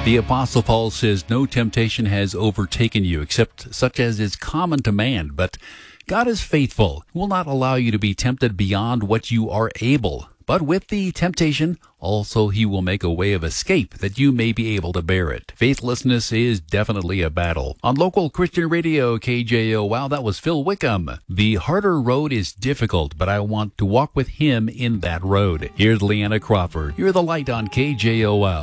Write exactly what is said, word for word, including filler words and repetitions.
The Apostle Paul says, no temptation has overtaken you except such as is common to man, but God is faithful, will not allow you to be tempted beyond what you are able. But with the temptation, also he will make a way of escape that you may be able to bear it. Faithlessness is definitely a battle. On local Christian radio, K J O, wow, that was Phil Wickham. The harder road is difficult, but I want to walk with him in that road. Here's Leanna Crawford. You're the light on K J O L.